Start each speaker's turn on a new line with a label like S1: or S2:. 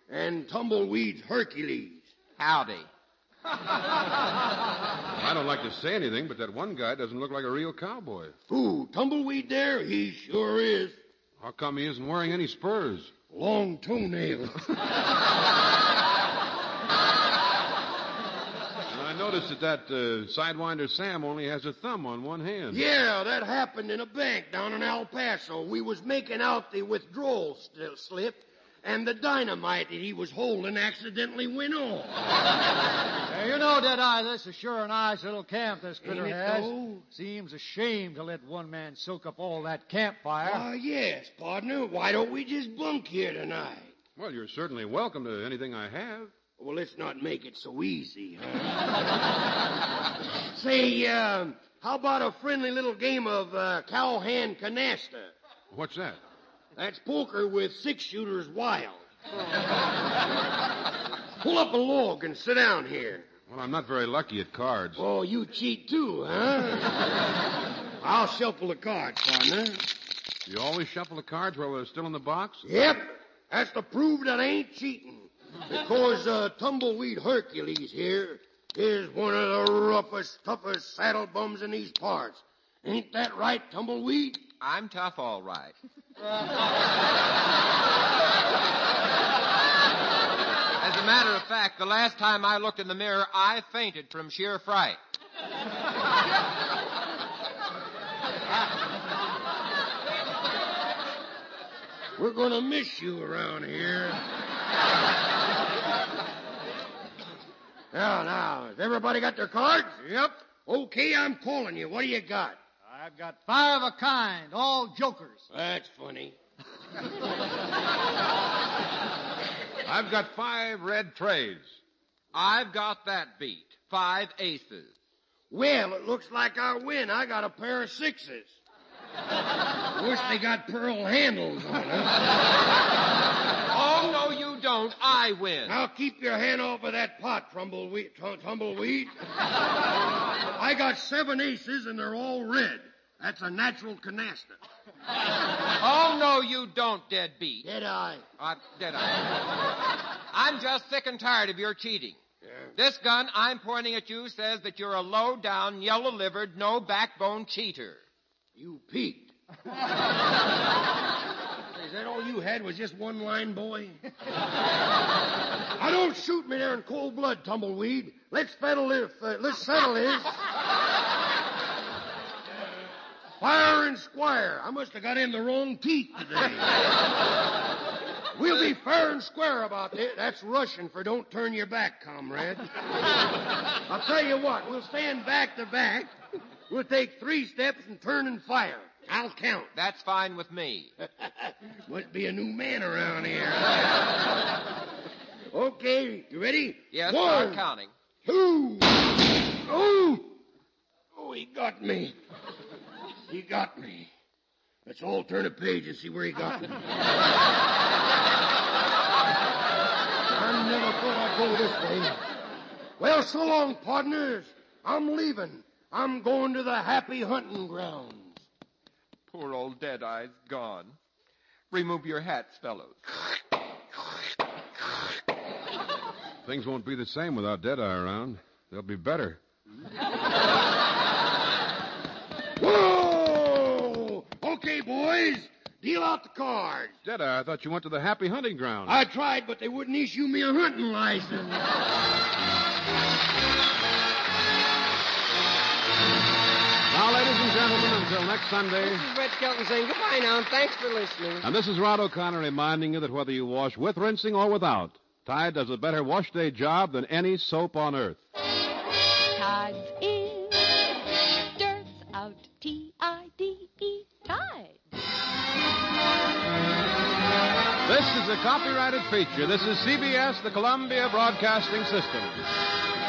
S1: and Tumbleweed's Hercules.
S2: Howdy.
S3: I don't like to say anything, but that one guy doesn't look like a real cowboy.
S1: Who, Tumbleweed there? He sure is.
S3: How come he isn't wearing any spurs?
S1: Long toenails.
S3: I noticed that Sidewinder Sam only has a thumb on one hand.
S1: Yeah, that happened in a bank down in El Paso. We was making out the withdrawal slip, and the dynamite that he was holding accidentally went off.
S4: You know, Deadeye, this is sure a nice little camp this critter
S1: Ain't it,
S4: has.
S1: though?
S4: Seems a shame to let one man soak up all that campfire.
S1: Yes, partner. Why don't we just bunk here tonight?
S3: Well, you're certainly welcome to anything I have.
S1: Well, let's not make it so easy, huh? Say, how about a friendly little game of cowhand canasta?
S3: What's that?
S1: That's poker with 6-shooters wild. Pull up a log and sit down here.
S3: Well, I'm not very lucky at cards.
S1: Oh, you cheat too, huh? I'll shuffle the cards, partner.
S3: You always shuffle the cards while they're still in the box?
S1: Yep, that's to prove that I ain't cheating. Because Tumbleweed Hercules here is one of the roughest, toughest saddle bums in these parts. Ain't that right, Tumbleweed?
S2: I'm tough, all right. As a matter of fact, the last time I looked in the mirror, I fainted from sheer fright.
S1: We're going to miss you around here. Now, has everybody got their cards?
S4: Yep.
S1: Okay, I'm calling you. What do you got?
S4: I've got 5 of a kind, all jokers.
S1: That's funny.
S3: I've got 5 red trays.
S2: I've got that beat. 5 aces.
S1: Well, it looks like I win. I got a pair of 6s. Wish they got pearl handles on them.
S2: Oh, no, you don't. I win.
S1: Now keep your hand off of that pot, Tumbleweed. I got 7 aces, and they're all red. That's a natural canasta.
S2: Oh, no, you don't, deadbeat.
S1: Deadeye.
S2: Deadeye. I'm just sick and tired of your cheating.
S1: Yeah.
S2: This gun I'm pointing at you says that you're a low-down, yellow-livered, no-backbone cheater.
S1: You peaked. Is that all you had was just one line, boy? Now, don't shoot me there in cold blood, Tumbleweed. Let's settle this. Fire and square. I must have got in the wrong teeth today. We'll be fair and square about this. That's Russian for don't turn your back, comrade. I'll tell you what. We'll stand back to back. We'll take 3 steps and turn and fire. I'll count.
S2: That's fine with me.
S1: Must be a new man around here. Okay, you ready?
S2: Yes,
S1: 1,
S2: start counting.
S1: 2. Oh, he got me. He got me. Let's all turn a page and see where he got me. I never thought I'd go this way. Well, so long, partners. I'm leaving. I'm going to the happy hunting grounds.
S2: Poor old Deadeye's gone. Remove your hats, fellows.
S3: Things won't be the same without Deadeye around. They'll be better.
S1: Whoa! Okay, boys. Deal out the cards.
S3: Deadeye, I thought you went to the happy hunting ground.
S1: I tried, but they wouldn't issue me a hunting license.
S3: Now, ladies and gentlemen, until next Sunday.
S5: This is Red Skelton saying goodbye now, and thanks for listening.
S3: And this is Rod O'Connor reminding you that whether you wash with rinsing or without, Tide does a better wash day job than any soap on earth.
S6: Tide's in, dirt's out, T-I-D-E, Tide.
S3: This is a copyrighted feature. This is CBS, the Columbia Broadcasting System.